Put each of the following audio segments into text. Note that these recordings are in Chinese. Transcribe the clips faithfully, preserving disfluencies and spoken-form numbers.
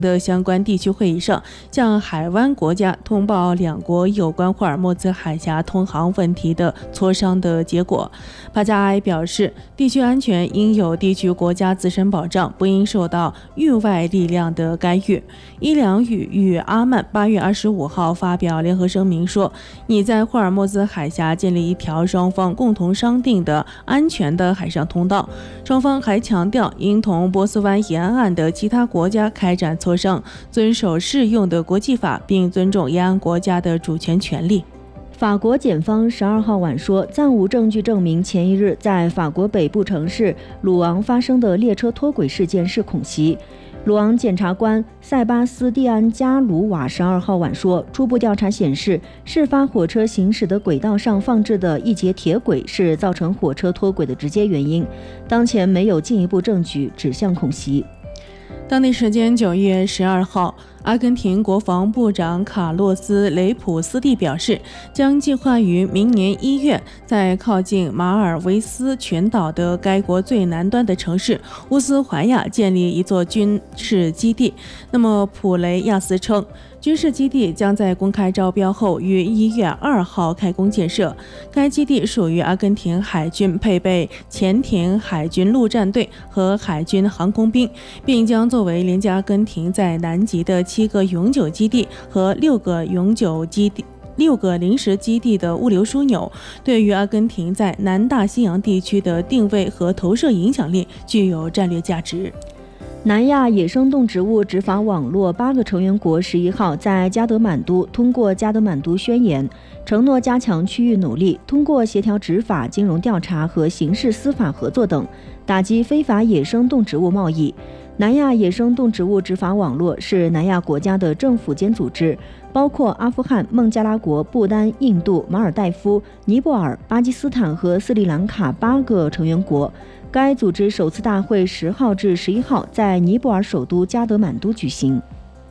的相关地区会议上，向海湾国家通报两国有关霍尔木兹海峡通航问题的磋商的结果。巴加埃表示，地区安全应由地区国家自身保障，不应受到域外力量的干预。伊良语与阿曼八月二十五号发表联合声明说，拟在霍尔木兹海峡建立一条双方共同商定的安全的海上通道。双方还强调，应同波斯湾沿岸的其他国家开展磋商，遵守适用的国际法，并尊重沿岸国家的主权权利。 法国检方十二号晚说，暂无证据证明前一日在法国北部城市鲁昂发生的列车脱轨事件是恐袭。鲁昂检察官塞巴斯蒂安·加鲁瓦十二号晚说，初步调查显示，事发火车行驶的轨道上放置的一节铁轨是造成火车脱轨的直接原因。当前没有进一步证据指向恐袭。 当地时间九月十二号，阿根廷国防部长卡洛斯·雷普斯蒂表示，将计划于明年一月在靠近马尔维斯群岛的该国最南端的城市乌斯怀亚建立一座军事基地。那么普雷亚斯称，军事基地将在公开招标后于一月二号开工建设。该基地属于阿根廷海军，配备潜艇海军陆战队和海军航空兵，并将作为连接阿根廷在南极的七个永久基地和六个永久基地、六个临时基地的物流枢纽，对于阿根廷在南大西洋地区的定位和投射影响力具有战略价值。 南亚野生动植物执法网络八个成员国十一号在加德满都通过加德满都宣言，承诺加强区域努力，通过协调执法、金融调查和刑事司法合作等，打击非法野生动植物贸易。南亚野生动植物执法网络是南亚国家的政府间组织，包括阿富汗、孟加拉国、不丹、印度、马尔代夫、尼泊尔、巴基斯坦和斯里兰卡八个成员国。该组织首次大会十号至十一号在尼泊尔首都加德满都举行。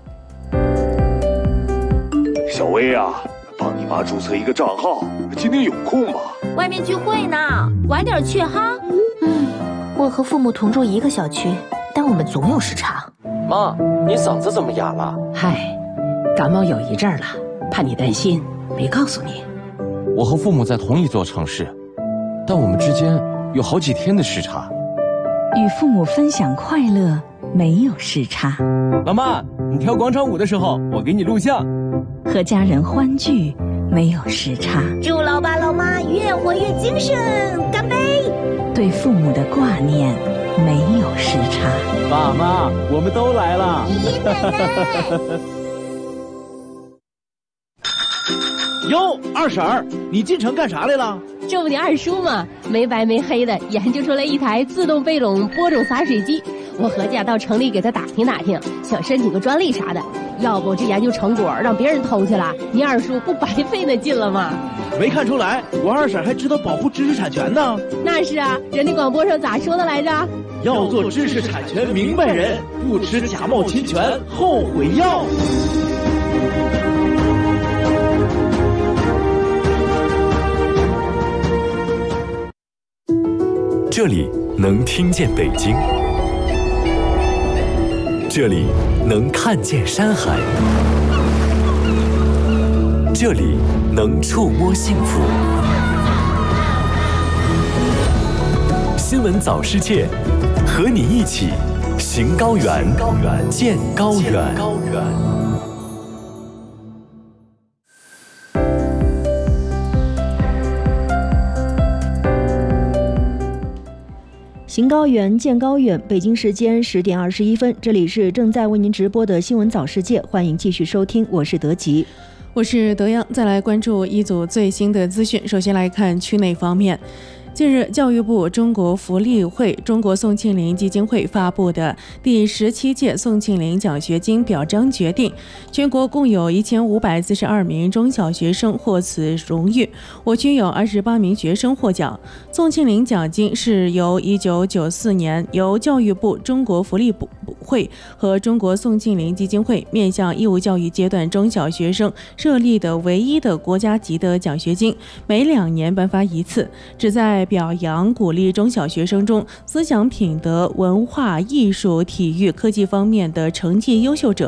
小薇啊，帮你妈注册一个账号，今天有空吗？ 外面聚会呢，晚点去哈。 嗯，我和父母同住一个小区，但我们总有时差。 妈，你嗓子怎么哑了？ 嗨，感冒有一阵了，怕你担心，没告诉你。 我和父母在同一座城市，但我们之间有好几天的时差。 与父母分享快乐，没有时差。 老妈，你跳广场舞的时候，我给你录像。 和家人欢聚，没有时差。 祝老爸老妈越活越精神，干杯！ 对父母的挂念，没有时差。 爸妈，我们都来了。 爷爷奶奶。 哟，二婶儿，你进城干啥来了？ 这不你二叔吗？没白没黑的研究出来一台自动背垄播种洒水机，我合计啊到城里给他打听打听，想申请个专利啥的。要不这研究成果让别人偷去了，你二叔不白费那劲了吗？ 没看出来，我二婶还知道保护知识产权呢。 那是啊，人家广播上咋说的来着？ 要做知识产权明白人，不吃假冒侵权后悔药。 这里能听见北京，这里能看见山海，这里能触摸幸福。新闻早世界，和你一起行高原，见高原。 行高原，见高远。北京时间十点二十一分，这里是正在为您直播的新闻早世界，欢迎继续收听，我是德吉， 我是德阳。再来关注一组最新的资讯。首先来看区内方面。近日，教育部、中国福利会、中国宋庆龄基金会发布的第十七届宋庆龄奖学金表彰决定，全国共有一千五百四十二名中小学生获此荣誉，我区有二十八名学生获奖。宋庆龄奖金是由一九九四年由教育部、中国福利会和中国宋庆龄基金会面向义务教育阶段中小学生设立的唯一的国家级的奖学金，每两年颁发一次，旨在表扬鼓励中小学生中思想品德、文化艺术、体育、科技方面的成绩优秀者，